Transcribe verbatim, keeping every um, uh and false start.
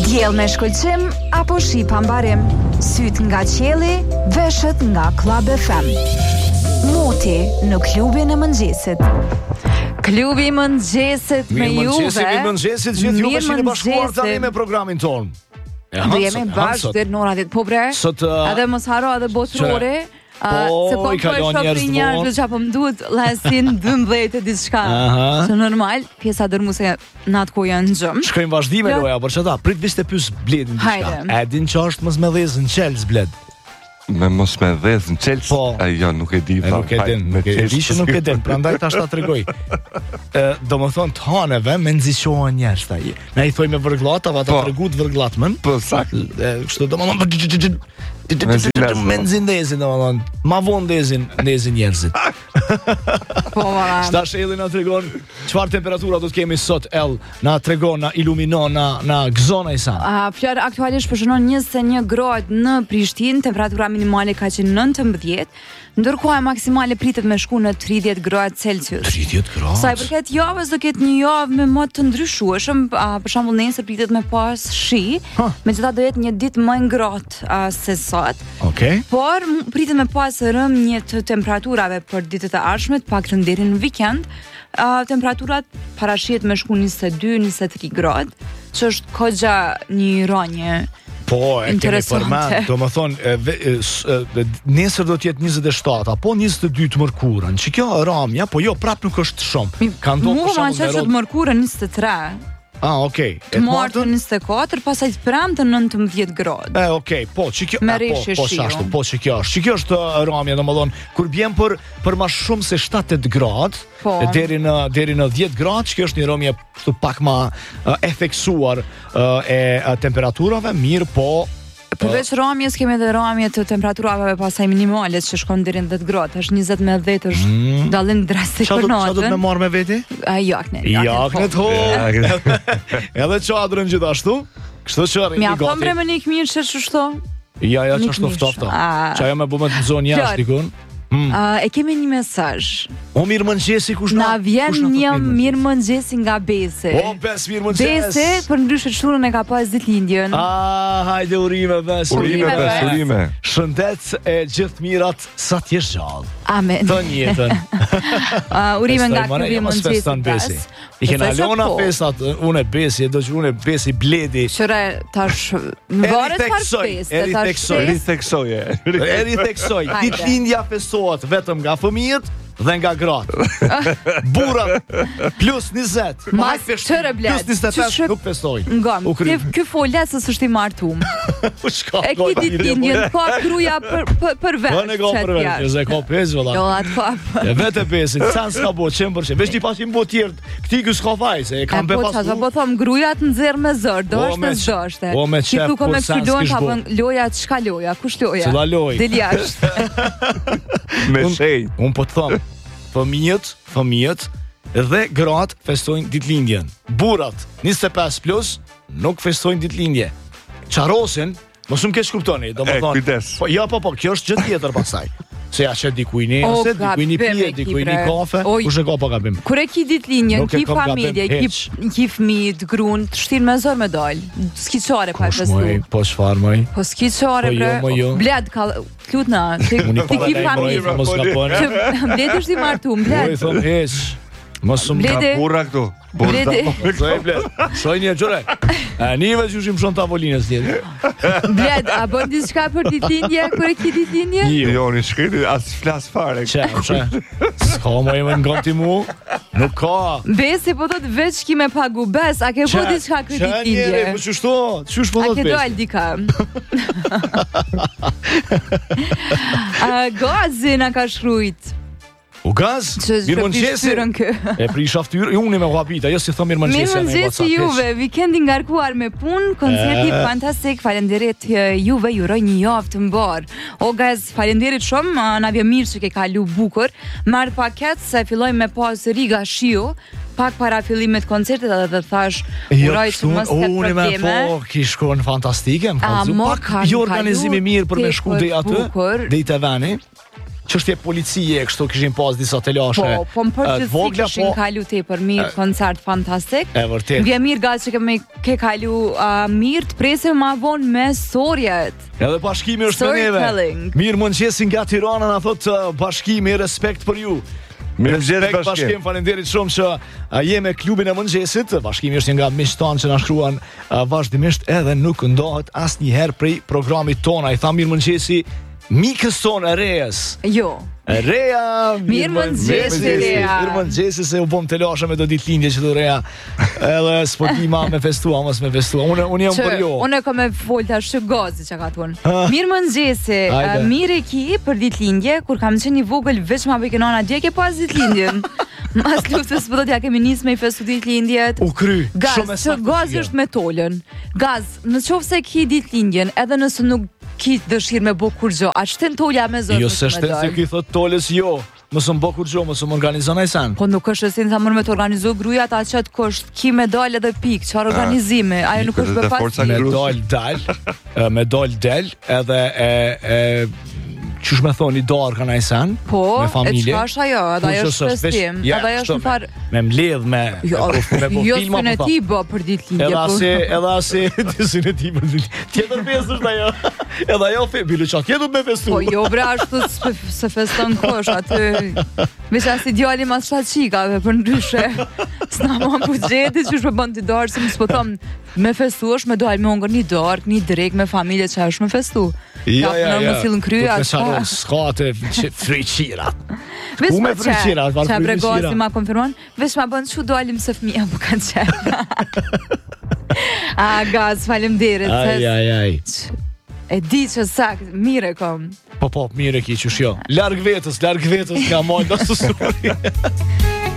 Diell me shkëlqim apo shi pa mbarim. Syt nga qielli, veshët nga Club F M. Moti në klubin e mëngjesit. Klubi i mëngjesit me juve. Mirë mëngjesit, gjithë ju që jeni bashkuar tani me programin ton. Do jemi bashkë deri në orën po bre. Edhe mos haro edhe botrori. Se po i kalon njerëz të njerëz që apo më duhet llasin dymbëdhjetë diçka. Është normal, pjesa dërmuese natë ku janë xhëm. Shkojmë vazhdime loja, por çata, prit viste pyes Bledin diçka. A din ç'është mos me dhëzën Chels Bled? Me mos me dhëzën Chels? Po. Ajo nuk e di. Nuk e din, nuk e di që nuk e din, prandaj tash ta tregoj. Ë, domethën të haneve me nxiqohen njerëz ai. Na i thoj me vërgllat, ava ta tregu të vërgllatë. Po sakt. Kështu domethën me nxindezin, domethën, ma vonë ndezin, ndezin njerëzit. Po, ma. Stash Elli na tregon çfarë temperatura do të kemi sot, Ell, na tregon, na iluminon, na na gëzon ai sa. Ah, Flor aktualisht po shënon njëzet e një gradë në Prishtinë, temperatura minimale ka qenë nëntëmbëdhjetë, ndërkohë maksimale pritet me shku në tridhjetë gradë Celsius. tridhjetë gradë. Sa i përket javës, do ketë një javë me më të ndryshueshëm, për shembull nesër pritet me pas shi, megjithatë do jetë një ditë më ngrohtë se sot. Okej. Por pritet me pas rëmje të temperaturave për ditët e ardhshme, paktën deri në vikend. Uh, temperaturat parashihet me shku njëzet e dy njëzet e tri gradë, që është kogja një rënje. Po, e kemi përmend, do më thonë, nesër do t'jetë njëzet e shtatë, apo njëzet e dy të mërkurën, që kjo ramja, po jo, prap nuk është shumë. Mua ma që që të mërkurën njëzet e tre. Ah, okej. Të martën njëzet e katër, pasaj të premtë nëntëmbëdhjetë gradë. E, okej, po, që kjo, me po, po, shashtu, po, që kjo është, që kjo është ramja, do më thonë, kur bjen për, për ma shumë se shtatëdhjetë gradë, po. deri në, deri në dhjetë gradë, që kjo është një ramje shtu pak ma uh, e theksuar uh, e uh, temperaturave, mirë, po, përveç ramjes kemi edhe ramje të temperaturave pasaj minimale që shkon deri në dhjetë gradë, është njëzet me dhjetë është mm. dallim drastik për natën. Çfarë do të më marr me veti? A jakne. Jakne ho. Edhe çadrën gjithashtu. Kështu që rri gati. Mja thon bremenik mirë që çështo. Ja, ja, çështo ftofta. Çaja më bëmë të zonë jashtë dikun. Hmm. Uh, e kemi një mesazh. O mirë mëngjesi, kush na? Na vjen një mirë mëngjesi nga Besi. O Bes, mirë mëngjes. Besi për ndryshe çunën e ka pas ditëlindjen. Ah, hajde urime Bes. Urime Bes, urime. Shëndet e gjithë mirat sa të jesh gjallë. Amen. Të njëjtën. uh, urime nga klubi mëngjesit. I kena lona festat, unë e Besi, do që unë e Besi Bledi. Qëre, tash, më varet farë feste. Eri theksoj, eri theksoj. Eri theksoj, ditëlindja festohet vetëm nga fëmijët dhe nga gratë. Burrat plus njëzet. Mas qëre bled. Plus njëzet e pesë nuk festojnë. Ngam, ky folet se s'është i martum. E ki ditëlindjen, ka kruja për vesh. Në ka për vesh, e ka pesë vëlla. Jo, atë ka. E vetë Besin, sa s'ka bo, qenë për qenë. Vesh t'i pasim bo tjertë, këti kë s'ka faj, se e kam be pasu. Po po thom, grujat në zërë me zërë, do është e zdoshte. O me qef, kur sa s'kish bo. Loja, qka loja, kush loja? Cila loj? Del jashtë. Me shenjë. Unë po të thomë, fëmijët, fëmijët dhe gratë festojnë ditëlindjen. Burrat, njëzet e pesë plus, nuk festojnë ditëlindje. Qarosin, mos më keq kuptoni, domethënë. Po ja po po, kjo është gjë tjetër pastaj. Se ja që dikuj një ase, dikuj një pije, dikuj një kafe, kush e ka pa gabim. Kur e ki ditëlindjen, ki familje, ki ki fëmijë, gruan, të shtin me zor me dal. S'ki çare pa festu. Po çfarë më? Po s'ki çare bre. Bled ka lutna, ti ki familje. Mos gabon. Bled është i martuar, bled. Po i thon hesh. Mos um ka burra këtu. Bledi. Soi bled. Soi një xhore. A nive që ushim shon tavolinës tjetër. Bled, a bën diçka për ditëlindje, kur e ki ditëlindje? Jo, në shkrim as flas fare. Çe, çe. S'ka më e ngonti mu. Nuk ka. Besi po thot veç ki me pagu Bes, a ke po diçka për ditëlindje? Çe, po çështo, çush po thot Bes. A ke dal dika? A gazi na ka shkruajt. U gaz? Mirë mëngjesi. E prisha ftyrë, unë me huapita, jo si thon mirë mëngjesi. Mirë mëngjesi juve, vikendi ngarkuar me punë, koncerti fantastik, faleminderit juve, ju uroj një javë të mbar. O gaz, faleminderit shumë, na vjen mirë që ke kalu bukur. Marr paket se fillojmë me pas Riga Shiu. Pak para fillimit të koncertit edhe dhe thash uroj që mos ketë probleme. Unë me po, ki shkon fantastike, më kalzu. Pak jo organizimi mirë për me shku dhe atë, dhe i të veni. çështje policie, kështu kishin pas disa telashe. Po, po më e, përgjithësi vogla, kishin po, kalu tepër mirë, koncert fantastik. e vërtet. Vje mirë gaz që kemi ke kalu uh, mirë, të presim ma vonë me storjet. Edhe bashkimi është me neve. Storytelling. Mirë mëngjesin nga Tirana, na thot uh, bashkimi, respekt për ju. Mirëmëngjes Respekt bashkim. bashkim, faleminderit shumë që uh, jemi klubin e mëngjesit. Bashkimi është një nga miqtan që na shkruan uh, vazhdimisht edhe nuk ndohet asnjëherë prej programit tona. I tha mirë mëngjesi mikës tonë e rejes. Jo. Reja, Mirë mëngjesi, Rea. Mirë mëngjesi se u bëm të lashe me do ditëlindje që do Rea. Edhe s'po di ma me festua, mos me festua. Unë unë jam për jo. Unë kam me folta shë gozi që ka thonë. Ha. Mirë mëngjesi, Hajde. uh, mirë e ki për ditëlindje, kur kam qenë i vogël veç ma bëjke nana dje ke pas ditëlindjen. Mas luftës po do t'ja kemi nis me i festu ditëlindjet. U kry. Gaz, shumë e që saktë gazi kjo. është me tolën. Gaz, në qoftë se ki ditëlindjen, edhe nëse nuk ki dëshirë me bo kur gjo, a qëtën tolja me zërë Jo nuk se me shten se dalë. ki thot tolës jo. Mos më bë kur gjo, mos më organizon ai sen. Po nuk është sin sa mund me të organizu gruja ta çet kusht, ki medalë edhe pikë, çfarë organizimi, ajo nuk është Dhe bë pas. forca Me Grus. dal dal, e, me dal del, edhe e e qysh me thoni dar kanë ai sen, Po, me e familje. çka është ajo, edhe ajo Kurse është s'është veç- festim, ja, edhe ajo është kështu në far. me mbledh me Jo, me po jo filma s'kën e po ti bë për ditëlindje, Edhe po. asi, edhe asi, disin e ti për ditë. Tjetër pjesë është ajo. Edhe ajo fe, bilu qa tjetër me festu. Po jo bre ashtu s'pe- se feston kush aty. Veç as ideali mas shtat çikave për ndryshe. S'na ma buxheti që shpe bën ti darë, se më s'po thom me festu është me dal me ongër një dark, një drek me familje që është me festu. Ja, ja, ja. Në sillën krya, Duke s'ka. qaru, s'ka të që- fryqirat. Veç Ku me ma fryqira, që, val që fryqira. bregosi ma konfirmon, veç ma bën që dalim se fëmija po kanë qenë. A, gaz, faleminderit. Aj, se- aj, aj. E di që sakt, mire kom. Po, po, mire ki qësh jo. Larg vetës, larg vetës nga mojnë, do së suri.